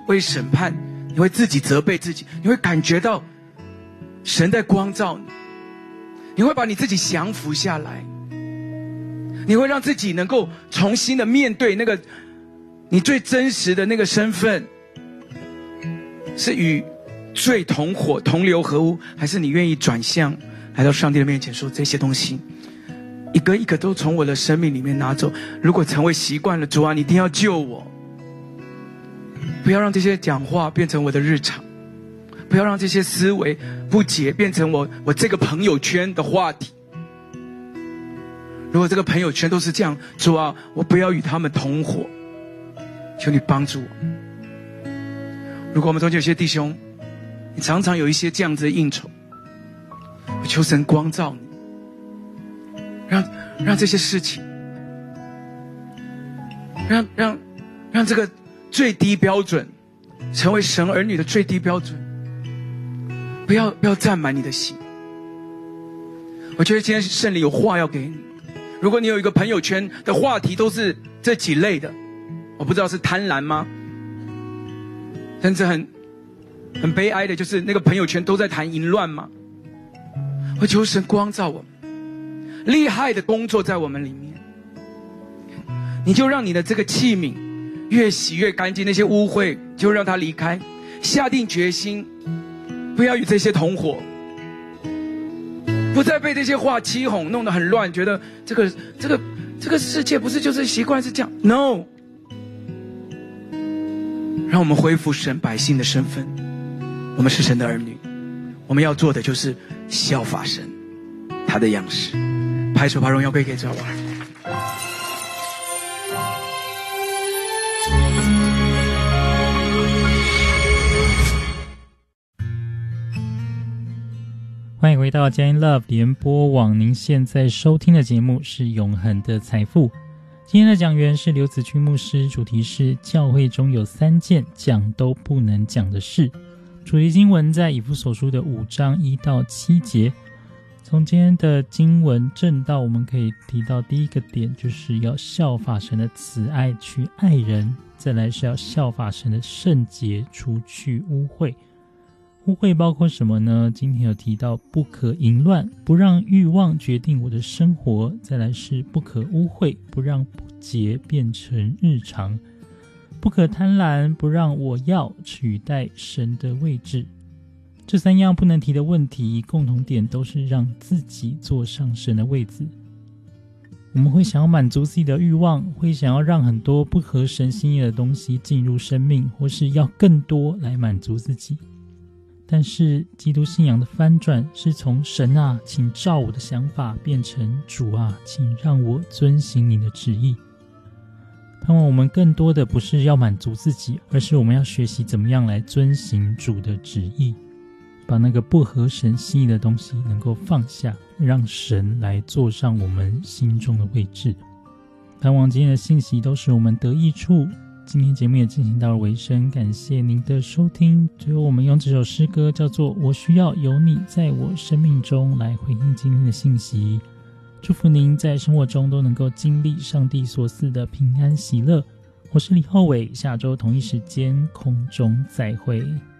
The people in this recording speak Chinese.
会审判，你会自己责备自己，你会感觉到神在光照你，你会把你自己降服下来，你会让自己能够重新的面对那个你最真实的那个身份，是与罪同火同流合污，还是你愿意转向来到上帝的面前说，这些东西一个一个都从我的生命里面拿走。如果成为习惯了，主啊，你一定要救我，不要让这些讲话变成我的日常，不要让这些思维不解变成我这个朋友圈的话题。如果这个朋友圈都是这样，主啊，我不要与他们同伙，求你帮助我。如果我们中间有些弟兄，你常常有一些这样子的应酬，我求神光照你，让这些事情，让这个最低标准成为神儿女的最低标准，不要占满你的心。我觉得今天圣灵有话要给你。如果你有一个朋友圈的话题都是这几类的，我不知道是贪婪吗？甚至很悲哀的就是那个朋友圈都在谈淫乱吗？我求神光照我们，厉害的工作在我们里面，你就让你的这个器皿越洗越干净，那些污秽就让它离开，下定决心不要与这些同伙，不再被这些话欺哄弄得很乱，觉得这个世界不是就是习惯是这样。 No， 让我们恢复神百姓的身份，我们是神的儿女，我们要做的就是效法神他的样式。拍手把荣耀归给主啊！ 欢迎回到佳音 Love 联播网，您现在收听的节目是永恒的财富。今天的讲员是刘子君牧师，主题是教会中有3件讲都不能讲的事。主题经文在以弗所书的5章1到7节。从今天的经文正道，我们可以提到第一个点，就是要效法神的慈爱去爱人，再来是要效法神的圣洁除去污秽。污秽包括什么呢？今天有提到不可淫乱，不让欲望决定我的生活，再来是不可污秽，不让不洁变成日常，不可贪婪，不让我要取代神的位置。这3样不能提的问题，共同点都是让自己坐上神的位置。我们会想要满足自己的欲望，会想要让很多不合神心意的东西进入生命，或是要更多来满足自己。但是基督信仰的翻转是从神啊，请照我的想法，变成主啊，请让我遵行你的旨意。盼望我们更多的不是要满足自己，而是我们要学习怎么样来遵行主的旨意，把那个不合神心意的东西能够放下，让神来坐上我们心中的位置。盼望今天的信息都使我们得益处。今天节目也进行到了尾声，感谢您的收听。最后我们用这首诗歌叫做《我需要有你在我生命中》来回应今天的信息。祝福您在生活中都能够经历上帝所赐的平安喜乐。我是李厚伟，下周同一时间空中再会。